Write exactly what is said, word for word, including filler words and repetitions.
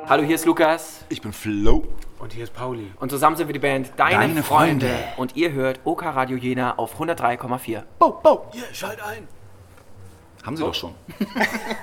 Hallo, hier ist Lukas. Ich bin Flo. Und hier ist Pauli. Und zusammen sind wir die Band Deine, Deine Freunde. Freunde. Und ihr hört OK Radio Jena auf hundertdrei Komma vier. Bau, bau. Hier, schalt ein. Haben sie doch schon.